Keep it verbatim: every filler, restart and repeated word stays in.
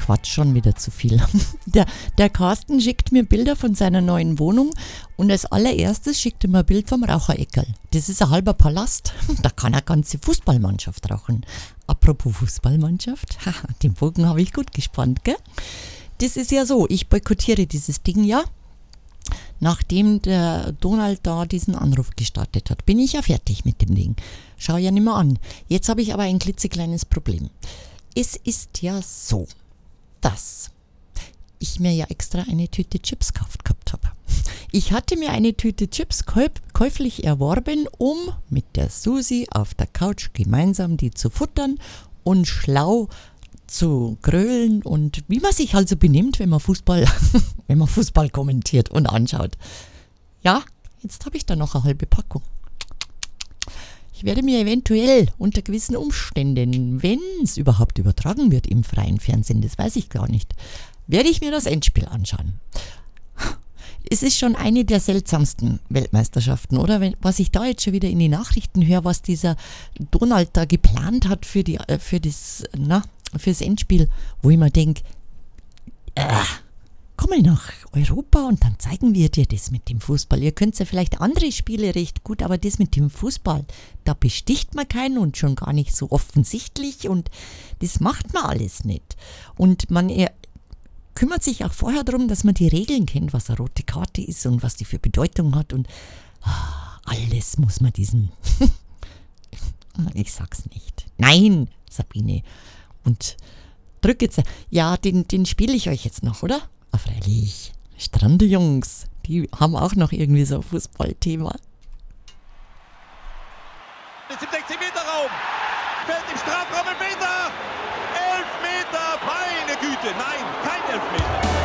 quatsch schon wieder zu viel. Der, der Carsten schickt mir Bilder von seiner neuen Wohnung und als allererstes schickt er mir ein Bild vom Rauchereckerl. Das ist ein halber Palast, da kann eine ganze Fußballmannschaft rauchen. Apropos Fußballmannschaft, den Bogen habe ich gut gespannt, gell? Das ist ja so, ich boykottiere dieses Ding ja. Nachdem der Donald da diesen Anruf gestartet hat, bin ich ja fertig mit dem Ding. Schau ja nicht mehr an. Jetzt habe ich aber ein klitzekleines Problem. Es ist ja so, dass ich mir ja extra eine Tüte Chips gekauft gehabt habe. Ich hatte mir eine Tüte Chips käuf- käuflich erworben, um mit der Susi auf der Couch gemeinsam die zu futtern und schlau zu grölen und wie man sich also benimmt, wenn man Fußball, wenn man Fußball kommentiert und anschaut. Ja, jetzt habe ich da noch eine halbe Packung. Ich werde mir eventuell unter gewissen Umständen, wenn es überhaupt übertragen wird im freien Fernsehen, das weiß ich gar nicht, werde ich mir das Endspiel anschauen. Es ist schon eine der seltsamsten Weltmeisterschaften, oder? Wenn, was ich da jetzt schon wieder in die Nachrichten höre, was dieser Donald da geplant hat für, die, für, das, na, für das Endspiel, wo ich mir denke, äh, komm mal nach Europa und dann zeigen wir dir das mit dem Fußball. Ihr könnt ja vielleicht andere Spiele recht gut, aber das mit dem Fußball, da besticht man keinen und schon gar nicht so offensichtlich und das macht man alles nicht. Und man er, kümmert sich auch vorher darum, dass man die Regeln kennt, was eine rote Karte ist und was die für Bedeutung hat und ah, alles muss man diesen ich sag's nicht. Nein, Sabine. Und drück jetzt, ja, den, den spiele ich euch jetzt noch, oder? Ah, freilich. Strandejungs, die haben auch noch irgendwie so ein Fußballthema. Ist im sechzehn Meter Raum. Fällt im Strafraum, Elfmeter! Elfmeter! Meine Güte, nein, kein Elfmeter.